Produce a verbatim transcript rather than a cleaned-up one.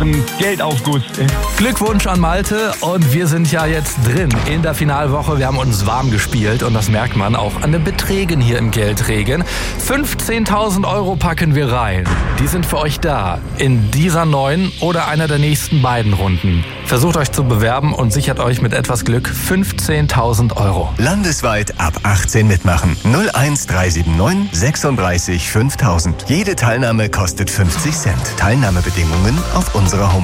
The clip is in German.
Geldaufguss. Glückwunsch an Malte und wir sind ja jetzt drin in der Finalwoche. Wir haben uns warm gespielt und das merkt man auch an den Beträgen hier im Geldregen. fünfzehntausend Euro packen wir rein. Die sind für euch da in dieser neuen oder einer der nächsten beiden Runden. Versucht euch zu bewerben und sichert euch mit etwas Glück fünfzehntausend Euro. Landesweit ab achtzehn mitmachen. null eins drei sieben neun sechsunddreißig fünftausend. Jede Teilnahme kostet fünfzig Cent. Teilnahmebedingungen auf unserer Homepage.